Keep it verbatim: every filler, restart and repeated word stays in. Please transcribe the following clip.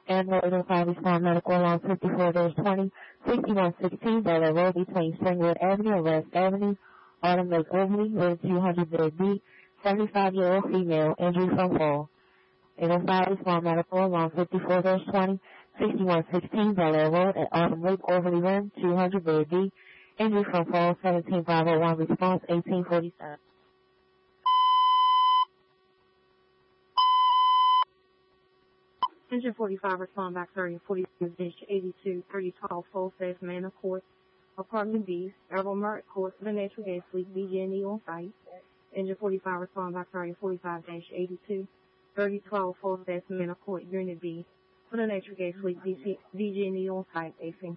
and Northern Five Respond Medical along fifty-four twenty, sixty-one sixteen Bel Air Road between Springwood Avenue and West Avenue. Autumn Lake Overly, room two hundred bed B, seventy-five-year-old female, injury from fall. eight oh five Respond Medical along fifty-four twenty, sixty-one sixteen Bel Air Road at Autumn Lake Overly, room two hundred bed B, injury from fall, seventeen five oh one response, eighteen forty-seven. Engine forty-five, respond back thirty forty-six eighty-two, thirty twelve, full safe Manor Court, Apartment B, Errol Merritt Court, for the Natural Gas Leak, B G and E on site. Engine forty-five, respond back thirty forty-five eighty-two, thirty twelve, full safe Manor Court, Unit B, for the Natural Gas Leak, B G and E on site, eighteen